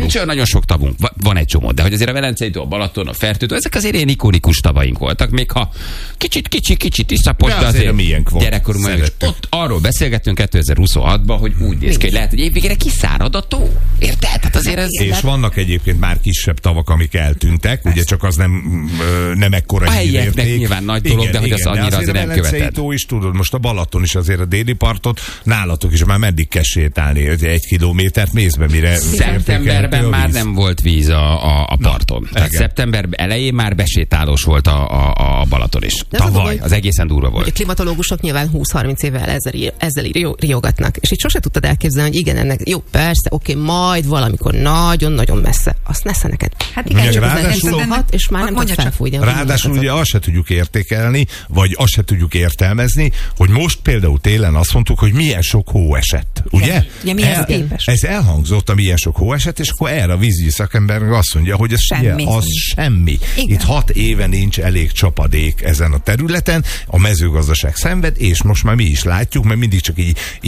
nincs olyan nagyon sok tavunk, van egy csomó, de hogy azért a Velencei tó, a Balaton, a Fertőtó, ezek azért ilyen ikonikus tavaink voltak, még ha kicsit tisztapos, de azért gyerekkorunkban. Ott arról beszélgettünk 2026-ban, hogy úgy néz ki, hogy lehet, hogy évvégére kiszárad a tó. Érted? Hát azért ez és vannak egyébként már kisebb tavak, amik eltűntek, ugye csak az nem ekkora hírérték. Nyilván nagy dolog, de hogy az annyira azért nem követed. Tó is tudod, most a Balaton is azért a déli partot, nálatok is már meddig kell sétálni, 1 kilométert mész be, mire... Szeptemberben már nem volt víz a parton. Tehát szeptember elején már besétálós volt a Balaton is. Tavaly, az egészen durva volt. A klimatológusok nyilván 20-30 évvel ezzel riogatnak. És így sose tudtad elképzelni, hogy igen, ennek jó, persze, oké, majd valamikor nagyon-nagyon messze. Azt nesze neked. Hát igen, csak és már nem tudsz felfújni. Ráadásul ugye azt se tudjuk értékelni, vagy azt se tudjuk értelmezni, hogy most például télen azt mondtuk, hogy milyen sok hó esett. Ugye? Ez elhangzott, a milyen sok hó esett, és akkor erre a vízügyi szakember azt mondja, hogy ez semmi. Itt 6 éve nincs elég csapadék ezen a területen, a mezőgazdaság szenved, és most már mi is látjuk, mert mindig csak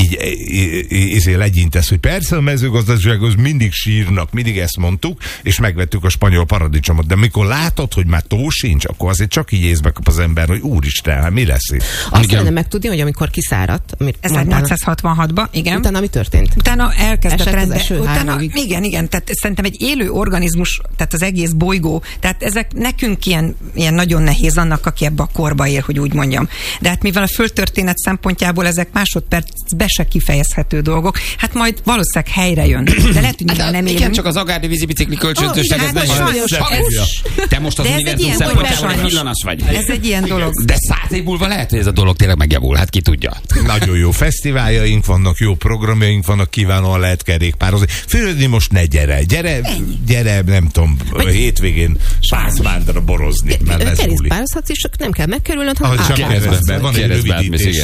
így legyintesz, hogy persze a mezőgazdasághoz mindig sírnak, mindig ezt mondtuk, és megvettük a spanyol paradicsomot, de mikor látod, hogy már tó sincs, akkor azért csak így észbe kap az ember, hogy úristen, hát mi lesz itt? Azt kellene megtudni, hogy amikor kiszáradt, 1866-ban, igen. Utána mi történt? Utána elkezdett utána, igen, tehát szerintem egy élő organizmus, tehát az egész bolygó, tehát ezek nekünk ilyen nagyon nehéz annak, aki ebbe a korba él, hogy úgy mondjam. De hát mivel a földtörténet szempontjából ezek másodpercbe se kifejezhető dolgok, hát majd valószínűleg helyre jön. De lehet, hogy nem élünk. Igen, csak az agárdi vízibicikli kölcsönzőség, ez nem te most az univerzum szempontjából egy villanas vagy. Ez egy ilyen dolog. De 100 év múlva lehet, hogy ez a dolog tényleg megjavul, hát ki tudja. Nagyon jó fesztiváljaink vannak, jó programjaink vannak, kívánóan lehet kerékpározni. Főzni most ne gyere, nem tudom, hétvégén Pászmándra borozni, mert lesz buli. Kerékpározhatsz, és csak nem kell megkerülnöd, hanem keresztbe. Van egy rövidítés.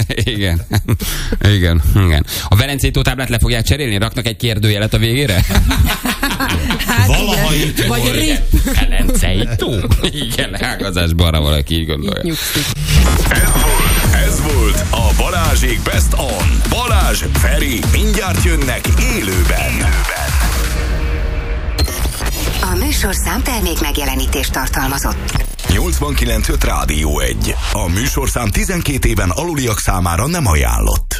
Igen. A Velencei tótáblát le fogják cserélni? Raknak egy kérdőjelet a végére? Valaha itt vagy Velencei tó? Igen, ágazásban arra valaki így gondolja. Ez volt a Balázsék Best On. Balázs, Feri mindjárt jönnek élőben. A műsorszám termék megjelenítést tartalmazott. 89.5 Rádió 1. A műsorszám 12 éven aluliak számára nem ajánlott.